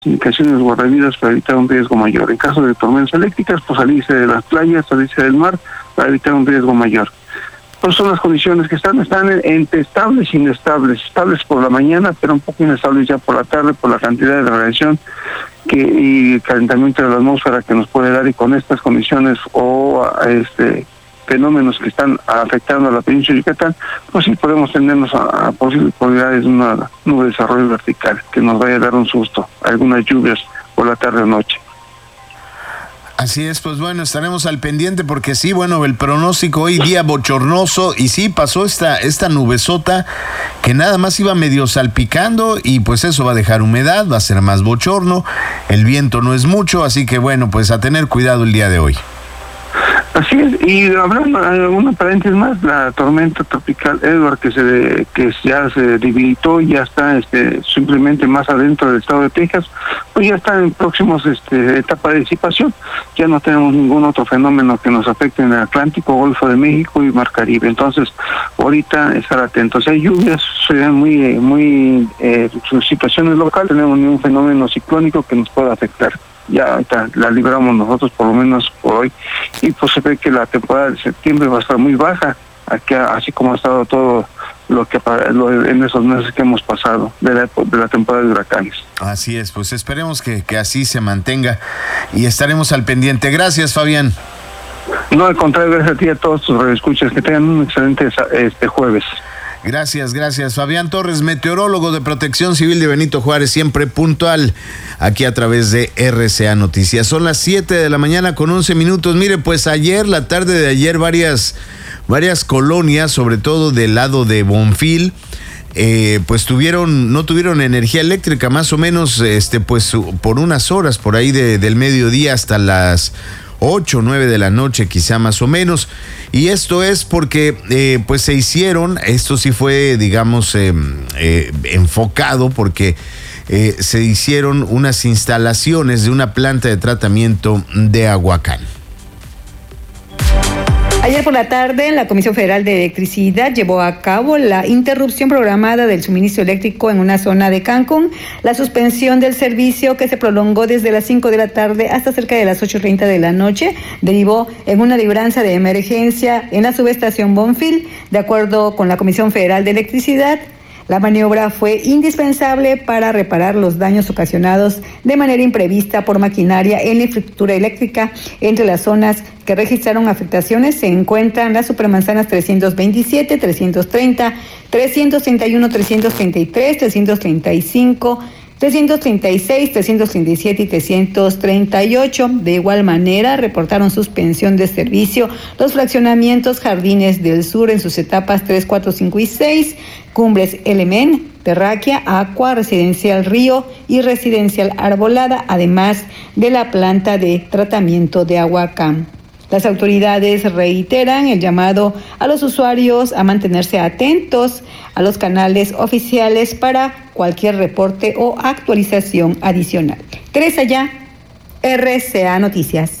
indicaciones guardavidas para evitar un riesgo mayor. En caso de tormentas eléctricas, pues salirse de las playas, salirse del mar para evitar un riesgo mayor. Pues son las condiciones que están entre estables e inestables. Estables por la mañana, pero un poco inestables ya por la tarde por la cantidad de radiación y calentamiento de la atmósfera que nos puede dar, y con estas condiciones o fenómenos que están afectando a la península de Yucatán, pues sí podemos tenernos a posibles probabilidades de una nube de desarrollo vertical que nos vaya a dar un susto, algunas lluvias por la tarde o noche. Así es, pues bueno, estaremos al pendiente porque sí, bueno, el pronóstico hoy día bochornoso y sí pasó esta nubesota que nada más iba medio salpicando y pues eso va a dejar humedad, va a ser más bochorno, el viento no es mucho, así que bueno, pues a tener cuidado el día de hoy. Así es, y hablando una paréntesis más, la tormenta tropical Edward que ya se debilitó y ya está simplemente más adentro del estado de Texas, pues ya está en próximos etapa de disipación. Ya no tenemos ningún otro fenómeno que nos afecte en el Atlántico, Golfo de México y Mar Caribe. Entonces, ahorita estar atentos. Hay lluvias, serían muy situaciones locales, tenemos ningún fenómeno ciclónico que nos pueda afectar. Ya ahorita la libramos nosotros por lo menos por hoy, y pues se ve que la temporada de septiembre va a estar muy baja, aquí, así como ha estado todo lo que en esos meses que hemos pasado de la temporada de huracanes. Así es, pues esperemos que así se mantenga y estaremos al pendiente. Gracias, Fabián. No, al contrario, gracias a ti y a todos tus radioescuchas, que tengan un excelente jueves. Gracias. Fabián Torres, meteorólogo de Protección Civil de Benito Juárez, siempre puntual aquí a través de RCA Noticias. Son las 7 de la mañana con 11 minutos. Mire, pues la tarde de ayer, varias colonias, sobre todo del lado de Bonfil, pues no tuvieron energía eléctrica, más o menos, pues por unas horas, por ahí del mediodía hasta las 8 o 9 de la noche, quizá más o menos. Y esto es porque pues se hicieron, esto sí fue, digamos, enfocado porque se hicieron unas instalaciones de una planta de tratamiento de Aguacán. Ayer por la tarde, la Comisión Federal de Electricidad llevó a cabo la interrupción programada del suministro eléctrico en una zona de Cancún. La suspensión del servicio, que se prolongó desde las 5 de la tarde hasta cerca de las 8:30 de la noche, derivó en una libranza de emergencia en la subestación Bonfil. De acuerdo con la Comisión Federal de Electricidad, la maniobra fue indispensable para reparar los daños ocasionados de manera imprevista por maquinaria en la infraestructura eléctrica. Entre las zonas que registraron afectaciones se encuentran las supermanzanas 327, 330, 331, 333, 335, 336, 337 y 338. De igual manera, reportaron suspensión de servicio los fraccionamientos Jardines del Sur en sus etapas 3, 4, 5 y 6, Cumbres Elemén, Terráquea, Aqua, Residencial Río y Residencial Arbolada, además de la planta de tratamiento de Aguacán. Las autoridades reiteran el llamado a los usuarios a mantenerse atentos a los canales oficiales para cualquier reporte o actualización adicional. Teresa Ya, RCA Noticias.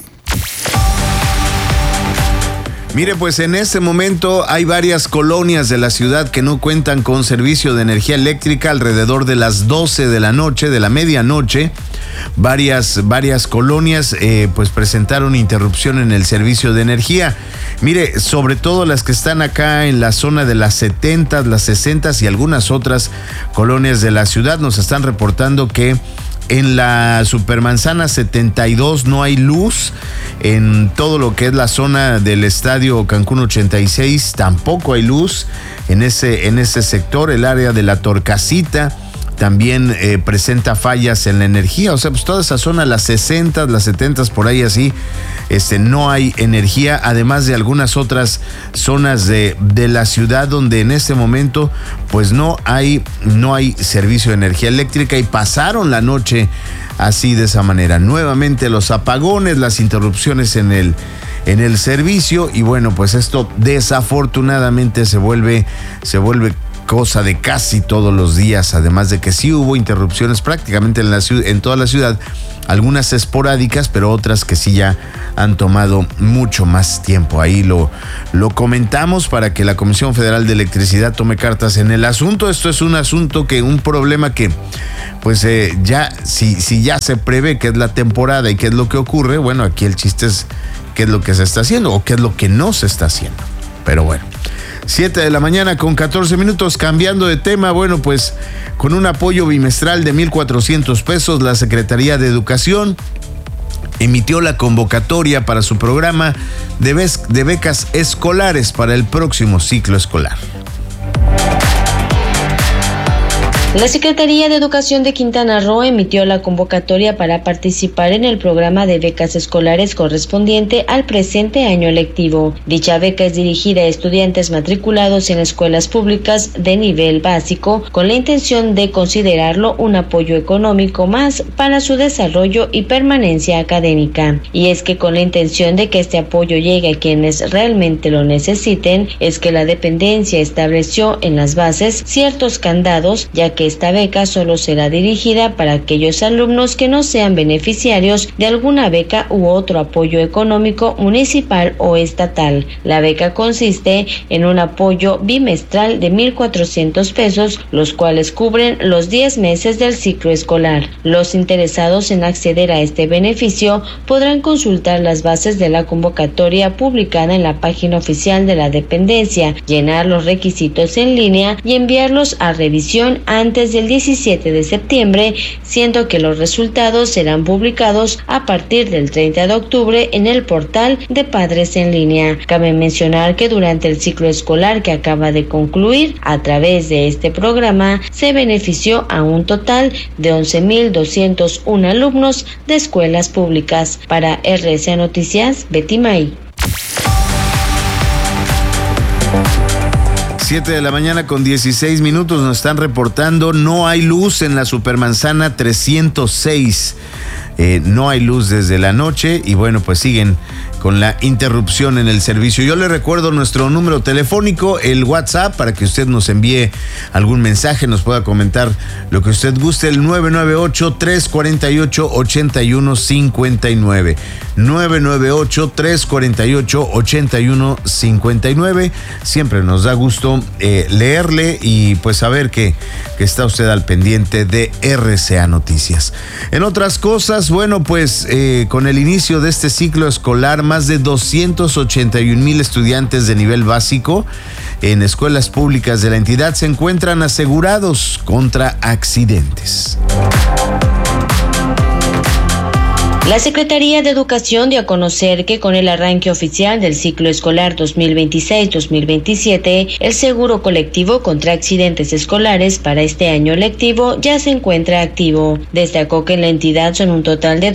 Mire, pues en este momento hay varias colonias de la ciudad que no cuentan con servicio de energía eléctrica. Alrededor de las 12 de la noche, de la medianoche, varias colonias pues presentaron interrupción en el servicio de energía. Mire, sobre todo las que están acá en la zona de las 70, las 60 y algunas otras colonias de la ciudad nos están reportando que en la Supermanzana 72 no hay luz. En todo lo que es la zona del estadio Cancún 86 tampoco hay luz. En ese sector, el área de la Torcasita también presenta fallas en la energía. O sea, pues toda esa zona, las 60, las 70, por ahí así, no hay energía. Además de algunas otras zonas de la ciudad donde en este momento pues no hay servicio de energía eléctrica y pasaron la noche así, de esa manera. Nuevamente los apagones, las interrupciones en el servicio, y bueno, pues esto desafortunadamente se vuelve cosa de casi todos los días, además de que sí hubo interrupciones prácticamente en toda la ciudad, algunas esporádicas, pero otras que sí ya han tomado mucho más tiempo. Ahí lo comentamos para que la Comisión Federal de Electricidad tome cartas en el asunto. Esto es un problema que pues ya, si ya se prevé qué es la temporada y qué es lo que ocurre, bueno, aquí el chiste es qué es lo que se está haciendo o qué es lo que no se está haciendo. Pero bueno, 7:14 a.m, cambiando de tema. Bueno, pues con un apoyo bimestral de 1,400 pesos, la Secretaría de Educación emitió la convocatoria para su programa de becas escolares para el próximo ciclo escolar. La Secretaría de Educación de Quintana Roo emitió la convocatoria para participar en el programa de becas escolares correspondiente al presente año lectivo. Dicha beca es dirigida a estudiantes matriculados en escuelas públicas de nivel básico, con la intención de considerarlo un apoyo económico más para su desarrollo y permanencia académica. Y es que con la intención de que este apoyo llegue a quienes realmente lo necesiten, es que la dependencia estableció en las bases ciertos candados, ya que esta beca solo será dirigida para aquellos alumnos que no sean beneficiarios de alguna beca u otro apoyo económico municipal o estatal. La beca consiste en un apoyo bimestral de 1,400 pesos, los cuales cubren los 10 meses del ciclo escolar. Los interesados en acceder a este beneficio podrán consultar las bases de la convocatoria publicada en la página oficial de la dependencia, llenar los requisitos en línea y enviarlos a revisión antes del 17 de septiembre, siendo que los resultados serán publicados a partir del 30 de octubre en el portal de Padres en Línea. Cabe mencionar que durante el ciclo escolar que acaba de concluir, a través de este programa, se benefició a un total de 11,201 alumnos de escuelas públicas. Para RCA Noticias, Betty May. 7:16 a.m, nos están reportando, no hay luz en la Supermanzana 306. No hay luz desde la noche y bueno, pues siguen con la interrupción en el servicio. Yo le recuerdo nuestro número telefónico, el WhatsApp, para que usted nos envíe algún mensaje, nos pueda comentar lo que usted guste, el 998-348-8159. 998-348-8159. Siempre nos da gusto leerle y pues saber que está usted al pendiente de RCA Noticias. En otras cosas, bueno, pues con el inicio de este ciclo escolar, más de 281,000 estudiantes de nivel básico en escuelas públicas de la entidad se encuentran asegurados contra accidentes. La Secretaría de Educación dio a conocer que con el arranque oficial del ciclo escolar 2026-2027, el seguro colectivo contra accidentes escolares para este año lectivo ya se encuentra activo. Destacó que en la entidad son un total de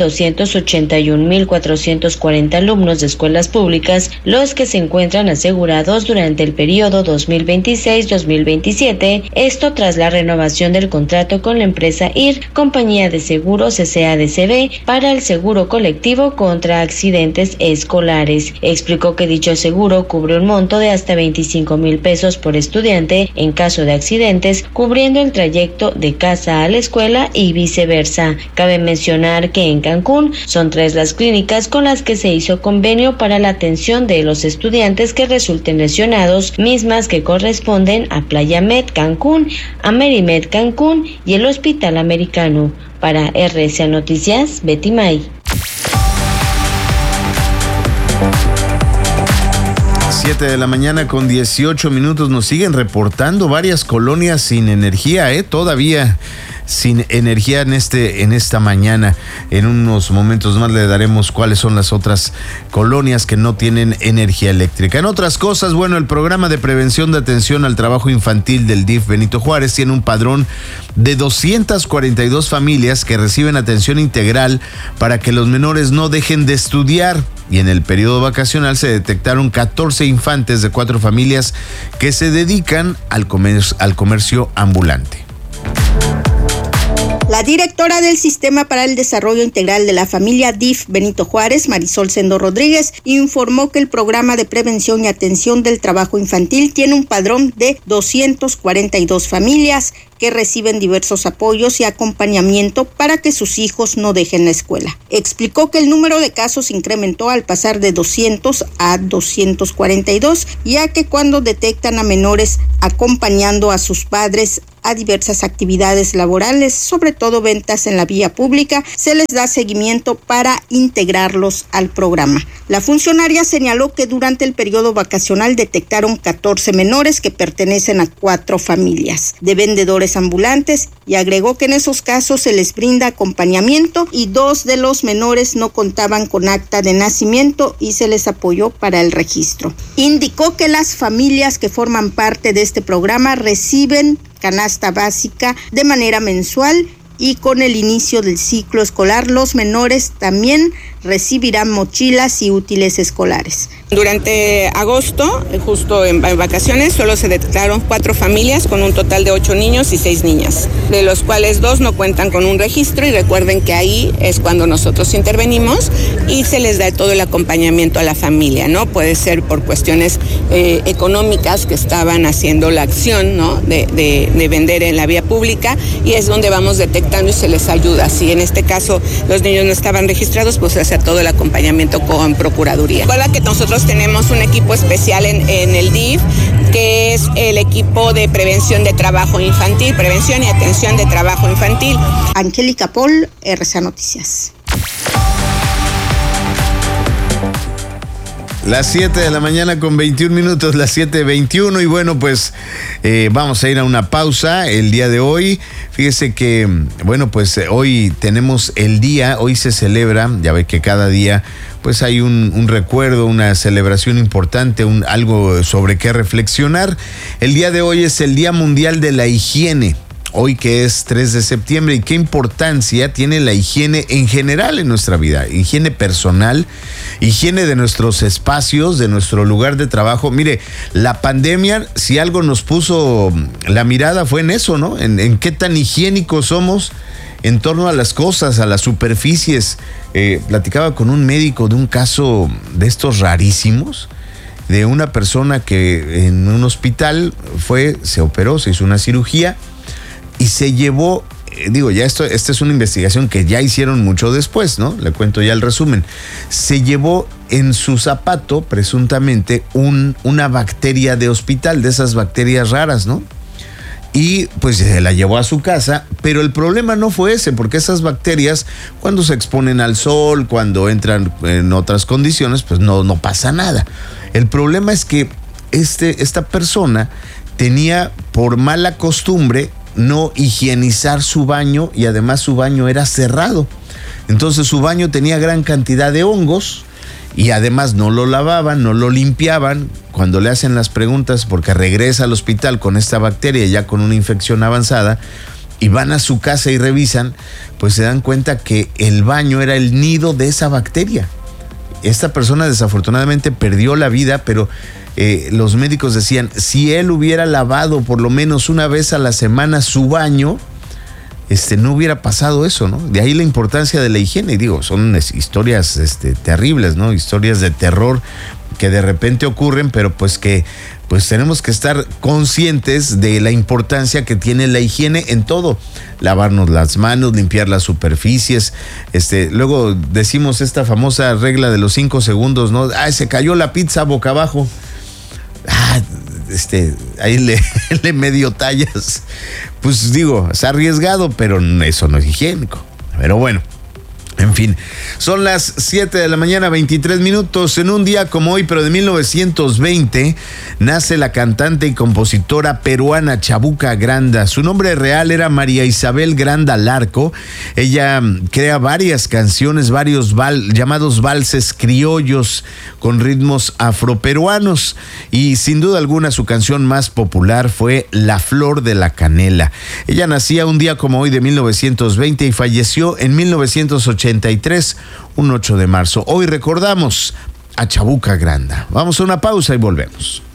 281,440 alumnos de escuelas públicas los que se encuentran asegurados durante el periodo 2026-2027, esto tras la renovación del contrato con la empresa IR, Compañía de Seguros SADCB, para el seguro colectivo contra accidentes escolares. Explicó que dicho seguro cubre un monto de hasta 25,000 pesos por estudiante en caso de accidentes, cubriendo el trayecto de casa a la escuela y viceversa. Cabe mencionar que en Cancún son 3 las clínicas con las que se hizo convenio para la atención de los estudiantes que resulten lesionados, mismas que corresponden a Playa Med Cancún, Amerimed Cancún y el Hospital Americano. Para RCA Noticias, Betty May. 7:18 a.m, nos siguen reportando varias colonias sin energía, todavía sin energía en esta mañana. En unos momentos más le daremos cuáles son las otras colonias que no tienen energía eléctrica. En otras cosas, bueno, el programa de prevención de atención al trabajo infantil del DIF Benito Juárez tiene un padrón de 242 familias que reciben atención integral para que los menores no dejen de estudiar. Y en el periodo vacacional se detectaron 14 infantes de 4 familias que se dedican al comercio ambulante. La directora del Sistema para el Desarrollo Integral de la Familia DIF Benito Juárez, Marisol Sendo Rodríguez, informó que el programa de prevención y atención del trabajo infantil tiene un padrón de 242 familias que reciben diversos apoyos y acompañamiento para que sus hijos no dejen la escuela. Explicó que el número de casos incrementó al pasar de 200 a 242, ya que cuando detectan a menores acompañando a sus padres a diversas actividades laborales, sobre todo ventas en la vía pública, se les da seguimiento para integrarlos al programa. La funcionaria señaló que durante el periodo vacacional detectaron 14 menores que pertenecen a 4 familias de vendedores ambulantes y agregó que en esos casos se les brinda acompañamiento y 2 de los menores no contaban con acta de nacimiento y se les apoyó para el registro. Indicó que las familias que forman parte de este programa reciben canasta básica de manera mensual y con el inicio del ciclo escolar los menores también recibirán mochilas y útiles escolares. Durante agosto, justo en vacaciones, solo se detectaron 4 familias con un total de 8 niños y 6 niñas, de los cuales 2 no cuentan con un registro y recuerden que ahí es cuando nosotros intervenimos y se les da todo el acompañamiento a la familia, ¿no? Puede ser por cuestiones económicas que estaban haciendo la acción, ¿no? de vender en la vía pública y es donde vamos detectando y se les ayuda. Si en este caso los niños no estaban registrados, pues se hace todo el acompañamiento con Procuraduría. Recuerda que nosotros tenemos un equipo especial en el DIF, que es el equipo de prevención de trabajo infantil, prevención y atención de trabajo infantil. Angélica Paul, RCA Noticias. Las 7 de la mañana con 21 minutos, las 7:21 y bueno, pues vamos a ir a una pausa el día de hoy. Fíjese que, bueno, pues hoy tenemos el día, hoy se celebra, ya ve que cada día pues hay un recuerdo, una celebración importante, algo sobre qué reflexionar. El día de hoy es el Día Mundial de la Higiene. Hoy que es 3 de septiembre y qué importancia tiene la higiene en general en nuestra vida, higiene personal, higiene de nuestros espacios, de nuestro lugar de trabajo. Mire, la pandemia, si algo nos puso la mirada fue en eso, ¿no? En qué tan higiénicos somos en torno a las cosas, a las superficies. Platicaba con un médico de un caso de estos rarísimos, de una persona que en un hospital se operó, se hizo una cirugía, y se llevó, esta es una investigación que ya hicieron mucho después, ¿no? Le cuento ya el resumen. Se llevó en su zapato, presuntamente, una bacteria de hospital, de esas bacterias raras, ¿no? Y pues se la llevó a su casa, pero el problema no fue ese, porque esas bacterias, cuando se exponen al sol, cuando entran en otras condiciones, pues no pasa nada. El problema es que esta persona tenía por mala costumbre no higienizar su baño y además su baño era cerrado. Entonces su baño tenía gran cantidad de hongos y además no lo lavaban, no lo limpiaban. Cuando le hacen las preguntas, porque regresa al hospital con esta bacteria ya con una infección avanzada y van a su casa y revisan, pues se dan cuenta que el baño era el nido de esa bacteria. Esta persona desafortunadamente perdió la vida, pero los médicos decían, si él hubiera lavado por lo menos una vez a la semana su baño, no hubiera pasado eso, ¿no? De ahí la importancia de la higiene. Y son historias terribles, ¿no? Historias de terror que de repente ocurren, pero pues tenemos que estar conscientes de la importancia que tiene la higiene en todo. Lavarnos las manos, limpiar las superficies. Luego decimos esta famosa regla de los 5 segundos, ¿no? Se cayó la pizza boca abajo. Ahí le medio tallas. Pues es arriesgado, pero eso no es higiénico. Pero bueno, en fin, son las 7 de la mañana, 23 minutos. En un día como hoy, pero de 1920, nace la cantante y compositora peruana Chabuca Granda. Su nombre real era María Isabel Granda Larco. Ella crea varias canciones, varios llamados valses criollos con ritmos afroperuanos. Y sin duda alguna su canción más popular fue La Flor de la Canela. Ella nacía un día como hoy de 1920 y falleció en 1983, un 8 de marzo. Hoy recordamos a Chabuca Granda. Vamos a una pausa y volvemos.